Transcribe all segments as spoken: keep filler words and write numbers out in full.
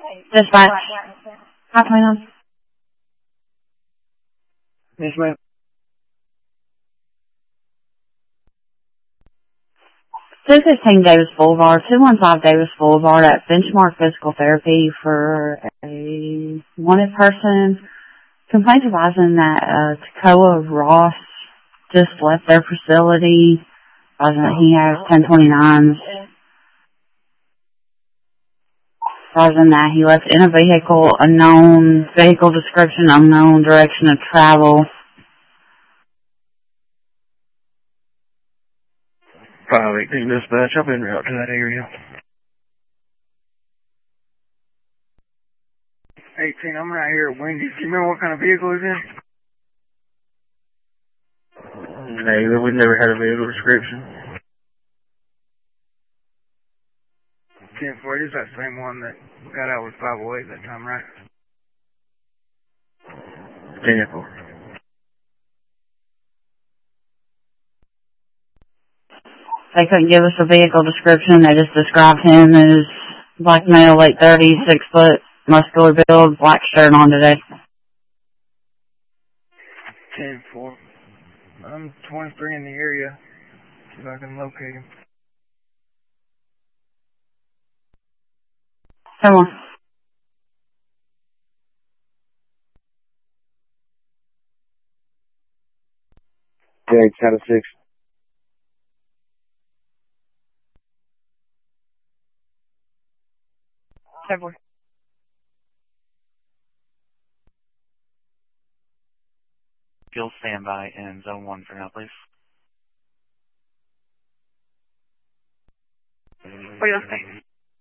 Dispatch. How can I help? Yes, ma'am. two fifteen Davis Boulevard, two one five Davis Boulevard at Benchmark Physical Therapy for a wanted person. Complaint advising that uh, Tacoa Ross just left their facility. Advising that he has ten twenty-nines. Advising that he left in a vehicle, unknown vehicle description, unknown direction of travel. five eighteen dispatch. I've been route to that area. eighteen, I'm right here at Wendy's. Do you remember what kind of vehicle he's in? No, we've never had a vehicle description. ten four, is that same one that got out with five oh eight that time, right? ten four. They couldn't give us a vehicle description. They just described him as black male, late thirties, six foot, muscular build, black shirt on today. ten four. I'm twenty-three in the area. See if I can locate him. Come on. Yeah, it's out of six. February. You'll stand by in zone one for now, please. What are you saying?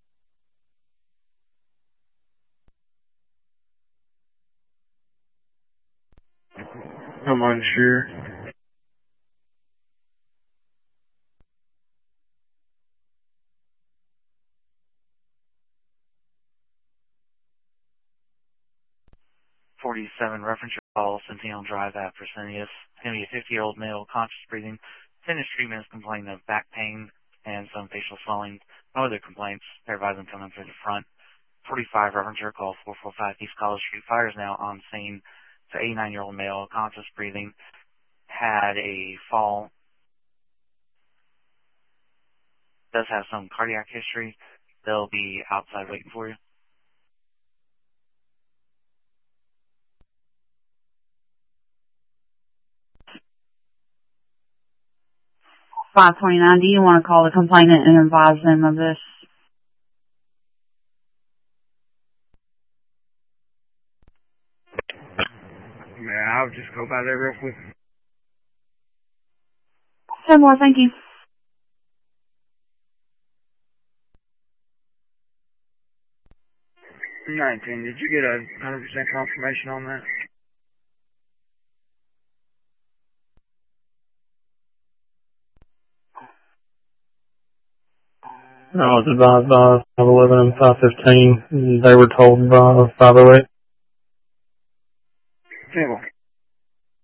I'm unsure. forty-seven, reference your call, Centennial Drive at Fresenius. It's going to be a fifty-year-old male, conscious breathing. Finished treatment is complaining of back pain and some facial swelling. No other complaints. They're advising coming through the front. forty-five, reference your call, four four five East College Street. Fire is now on scene. It's an eighty-nine-year-old male, conscious breathing. Had a fall. Does have some cardiac history. They'll be outside waiting for you. five twenty-nine, do you want to call the complainant and advise them of this? Yeah, I'll just go by there real quick. Ten more, thank you. nineteen, did you get a one hundred percent confirmation on that? I was advised by five eleven and five fifteen. They were told by five oh eight. Table.